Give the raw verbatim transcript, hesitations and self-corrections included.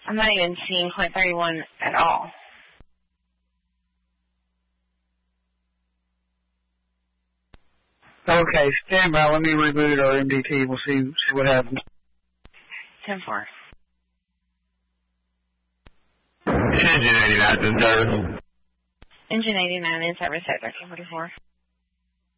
I'm not even seeing point thirty-one at all. Okay, stand by. Let me reboot our M D T. We'll see, see what happens. ten four. Engine eighty-nine in service. Engine eighty-nine in service at thirteen forty-four.